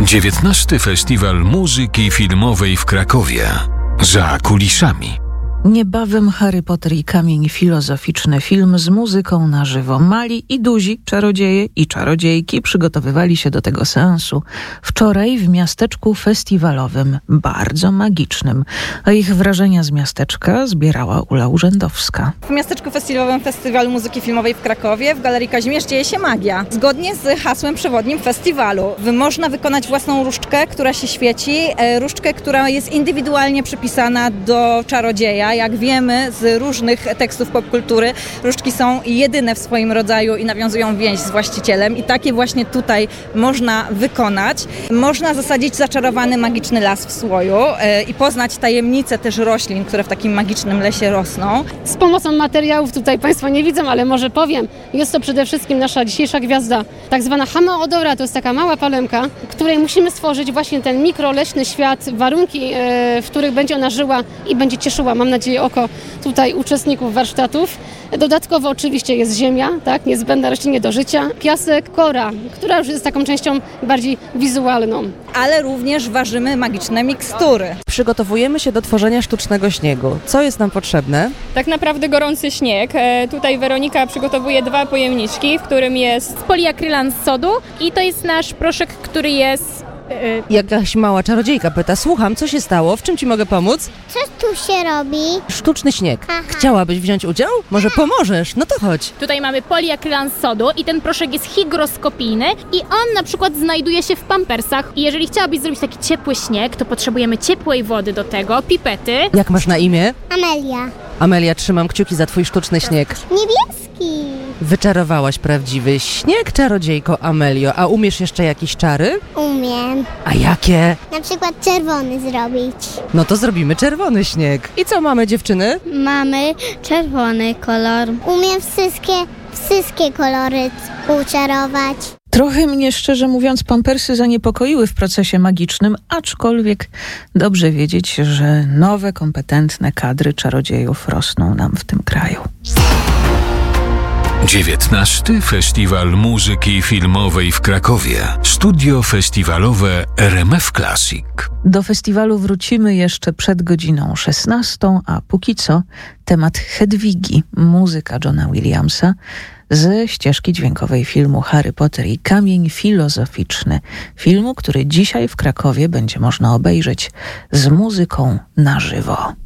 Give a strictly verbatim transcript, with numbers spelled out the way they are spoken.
dziewiętnasty Festiwal Muzyki Filmowej w Krakowie. Za kulisami. Niebawem Harry Potter i Kamień Filozoficzny, film z muzyką na żywo. Mali i duzi czarodzieje i czarodziejki przygotowywali się do tego seansu wczoraj w miasteczku festiwalowym, bardzo magicznym. A ich wrażenia z miasteczka zbierała Ula Urzędowska. W miasteczku festiwalowym Festiwalu Muzyki Filmowej w Krakowie w Galerii Kazimierz dzieje się magia. Zgodnie z hasłem przewodnim festiwalu można wykonać własną różdżkę, która się świeci, różdżkę, która jest indywidualnie przypisana do czarodzieja. Jak wiemy z różnych tekstów popkultury, różdżki są jedyne w swoim rodzaju i nawiązują więź z właścicielem i takie właśnie tutaj można wykonać. Można zasadzić zaczarowany magiczny las w słoju i poznać tajemnice też roślin, które w takim magicznym lesie rosną. Z pomocą materiałów tutaj Państwo nie widzą, ale może powiem, jest to przede wszystkim nasza dzisiejsza gwiazda, tak zwana Hamaodora, to jest taka mała palemka, której musimy stworzyć właśnie ten mikroleśny świat, warunki, w których będzie ona żyła i będzie cieszyła, mam nadzieję, oko tutaj uczestników warsztatów. Dodatkowo oczywiście jest ziemia, tak, niezbędna roślinie do życia, piasek, kora, która już jest taką częścią bardziej wizualną. Ale również ważymy magiczne mikstury. Przygotowujemy się do tworzenia sztucznego śniegu. Co jest nam potrzebne? Tak naprawdę gorący śnieg. E, tutaj Weronika przygotowuje dwa pojemniczki, w którym jest poliakrylan z sodu i to jest nasz proszek, który jest... Jakaś mała czarodziejka pyta, słucham, co się stało, w czym ci mogę pomóc? Co tu się robi? Sztuczny śnieg. Aha. Chciałabyś wziąć udział? Może pomożesz? No to chodź. Tutaj mamy poliakrylan z sodu i ten proszek jest hygroskopijny i on na przykład znajduje się w pampersach. I jeżeli chciałabyś zrobić taki ciepły śnieg, to potrzebujemy ciepłej wody do tego, pipety. Jak masz na imię? Amelia. Amelia, trzymam kciuki za twój sztuczny śnieg. Niebieski. Wyczarowałaś prawdziwy śnieg, czarodziejko Amelio. A umiesz jeszcze jakieś czary? Umiem. A jakie? Na przykład czerwony zrobić. No to zrobimy czerwony śnieg. I co mamy, dziewczyny? Mamy czerwony kolor. Umiem wszystkie, wszystkie kolory uczarować. Trochę mnie, szczerze mówiąc, pampersy zaniepokoiły w procesie magicznym, aczkolwiek dobrze wiedzieć, że nowe, kompetentne kadry czarodziejów rosną nam w tym kraju. dziewiętnasty Festiwal Muzyki Filmowej w Krakowie. Studio festiwalowe R M F Classic. Do festiwalu wrócimy jeszcze przed godziną szesnastą, a póki co temat Hedwigi, muzyka Johna Williamsa ze ścieżki dźwiękowej filmu Harry Potter i Kamień Filozoficzny. Filmu, który dzisiaj w Krakowie będzie można obejrzeć z muzyką na żywo.